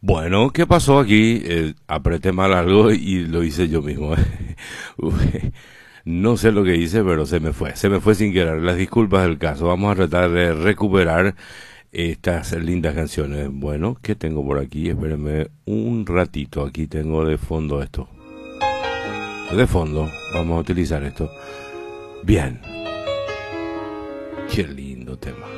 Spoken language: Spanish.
Bueno, ¿qué pasó aquí? Apreté mal algo y lo hice yo mismo. Uy, no sé lo que hice, pero se me fue sin querer. Las disculpas del caso. Vamos a tratar de recuperar estas lindas canciones. Bueno, ¿qué tengo por aquí? Espérenme un ratito. Aquí tengo de fondo esto. De fondo, vamos a utilizar esto. Bien, qué lindo tema.